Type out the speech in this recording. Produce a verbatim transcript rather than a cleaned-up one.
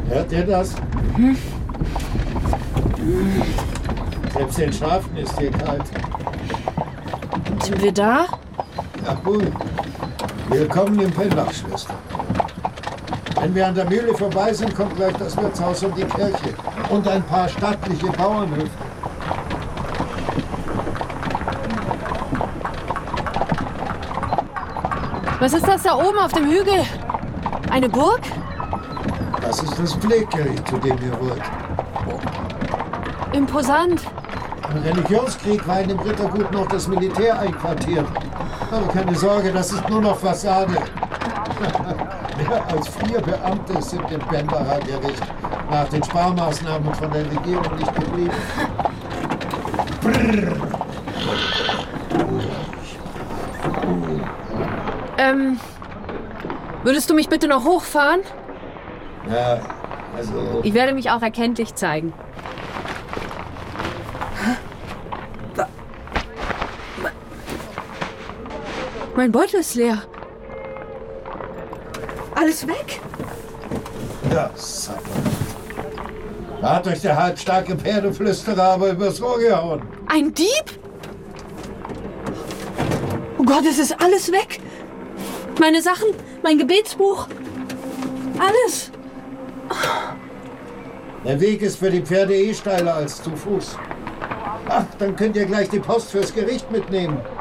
Hört ihr das? Hm? Selbst den Schafen ist hier kalt. Sind wir da? Ach gut. Willkommen im Pellbach, Schwester. Wenn wir an der Mühle vorbei sind, kommt gleich das Wirtshaus und die Kirche. Und ein paar stattliche Bauernhöfe. Was ist das da oben auf dem Hügel? Eine Burg? Das ist das Pfleggericht, zu dem ihr wollt. Imposant. Im Religionskrieg war in dem Rittergut noch das Militär einquartiert. Aber keine Sorge, das ist nur noch Fassade. Mehr als vier Beamte sind im Benbacher Gericht nach den Sparmaßnahmen von der Regierung nicht geblieben. Brrr. Ähm, würdest du mich bitte noch hochfahren? Ja, also... Ich werde mich auch erkenntlich zeigen. Mein Beutel ist leer. Alles weg? Ja, Sapper. Da hat euch der halbstarke Pferdeflüsterer aber übers Ohr gehauen. Ein Dieb? Oh Gott, es ist alles weg. Meine Sachen, mein Gebetsbuch, alles. Der Weg ist für die Pferde eh steiler als zu Fuß. Ach, dann könnt ihr gleich die Post fürs Gericht mitnehmen.